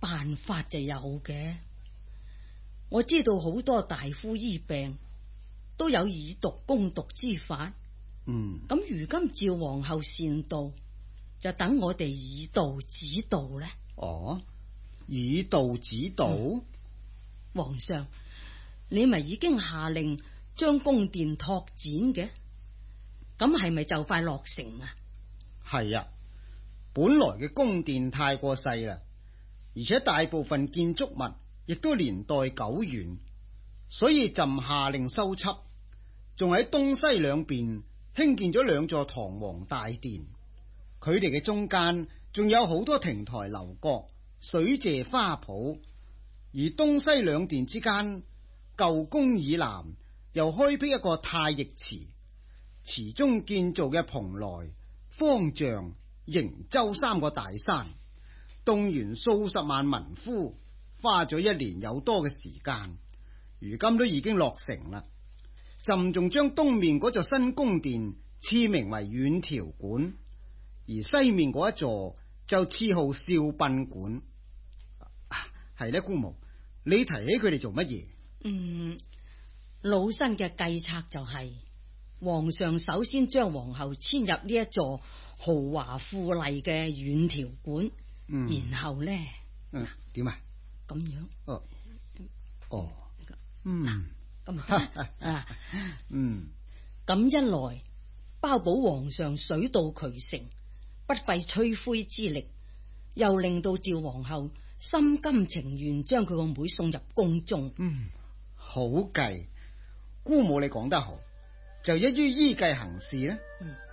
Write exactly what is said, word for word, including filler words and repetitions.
辦法就有嘅。我知道好多大夫醫病都有以毒攻毒之法。 嗯， 咁如今趙皇后善道，就等我哋以道指導咧。 哦，以道指導。 嗯，皇上，你咪已經下令將宮殿拓展嘅，咁係咪就快落成啊？ 係啊，本來嘅宮殿太過細啦，而且大部分建築物亦都年代久遠，所以朕下令修葺，仲喺東西兩邊興建咗兩座堂皇大殿，佢哋嘅中間仲有好多亭台樓閣、水榭花圃，而東西兩殿之間舊宮以南又開闢一個太液池，池中建造嘅蓬萊、方丈、瀛洲三個大山，動員數十萬民夫，花咗一年有多嘅時間，如今都已經落成啦。朕仲將東面嗰座新宮殿賜名為遠條館，而西面嗰一座就賜號少賓館。係咧，姑母，你提起佢哋做乜嘢？ 嗯，老身嘅計策就係、是，皇上首先將皇后遷入呢一座豪華富麗嘅遠條館， 嗯， 然後咧， 嗯，點啊？ 咁樣， 哦，哦，嗯， 咁啊， 嗯， 咁一來包保皇上水到渠成，不費吹灰之力，又令到趙皇后心甘情願將佢個妹送入宮中。 嗯，好計，姑母你講得好，就一於依計行事啦。 嗯。